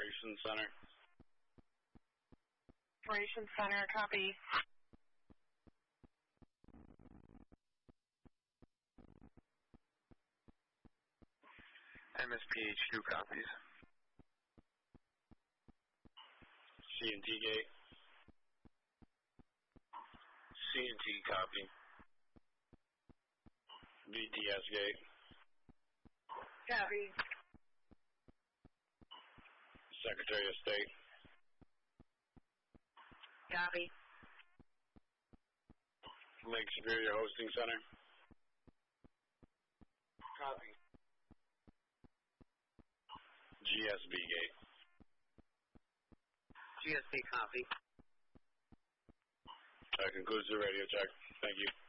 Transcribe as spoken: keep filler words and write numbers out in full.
Operations Center. Operations Center, copy. M S P H two copies. C and T gate. C and T copy. V T S gate. Copy. Secretary of State. Copy. Lake Superior Hosting Center. Copy. G S B gate. G S B copy. That concludes the radio check. Thank you.